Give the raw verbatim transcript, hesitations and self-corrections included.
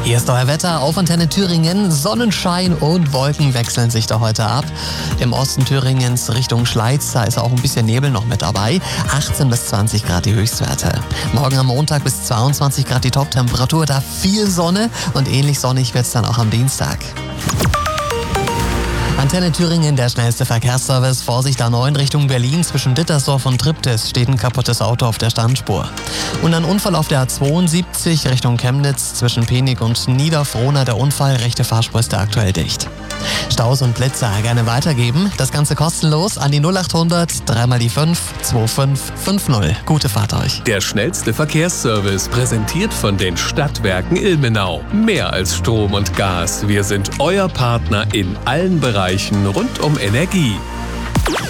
Hier ist euer Wetter auf Antenne Thüringen. Sonnenschein und Wolken wechseln sich da heute ab. Im Osten Thüringens Richtung Schleiz, da ist auch ein bisschen Nebel noch mit dabei. achtzehn bis zwanzig Grad die Höchstwerte. Morgen am Montag bis zweiundzwanzig Grad die Toptemperatur, da viel Sonne und ähnlich sonnig wird es dann auch am Dienstag. Antenne Thüringen, der schnellste Verkehrsservice. Vorsicht A neun Richtung Berlin. Zwischen Dittersdorf und Triptis steht ein kaputtes Auto auf der Standspur. Und ein Unfall auf der A zweiundsiebzig Richtung Chemnitz. Zwischen Penig und Niederfrohna der Unfall. Rechte Fahrspur ist aktuell dicht. Staus und Blitzer gerne weitergeben. Das Ganze kostenlos an die null achthundert, dreimal die fünf, zwei fünf fünf null. Gute Fahrt euch. Der schnellste Verkehrsservice, präsentiert von den Stadtwerken Ilmenau. Mehr als Strom und Gas. Wir sind euer Partner in allen Bereichen rund um Energie.